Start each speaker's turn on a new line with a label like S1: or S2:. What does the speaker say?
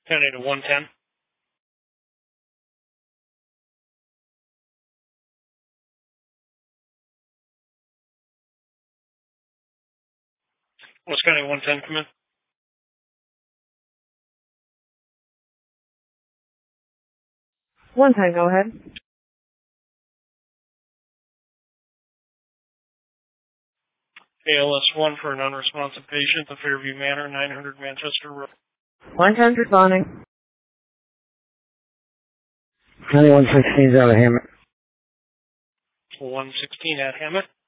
S1: County to 110. West County 110, come in.
S2: One time, go ahead.
S1: ALS 1 for an unresponsive patient, the Fairview Manor, 900 Manchester Road.
S2: 110's responding.
S3: County 116 is out of Hammett.
S1: 116 at Hammett.